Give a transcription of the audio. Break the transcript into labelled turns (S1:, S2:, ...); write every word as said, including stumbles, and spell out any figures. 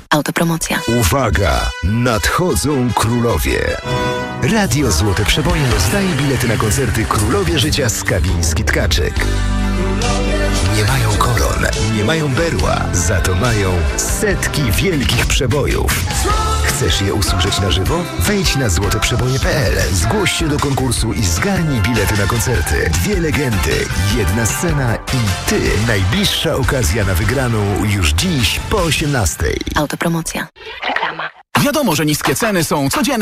S1: Autopromocja.
S2: Uwaga! Nadchodzą królowie. Radio Złote Przeboje rozdaje bilety na koncerty Królowie Życia Skawiński-Tkaczyk. Nie mają koron, nie mają berła, za to mają setki wielkich przebojów. Chcesz je usłyszeć na żywo? Wejdź na złote przeboje kropka p l, zgłoś się do konkursu i zgarnij bilety na koncerty. Dwie legendy, jedna scena i ty. Najbliższa okazja na wygraną już dziś po osiemnastej.
S1: Autopromocja. Reklama.
S3: Wiadomo, że niskie ceny są codzienne.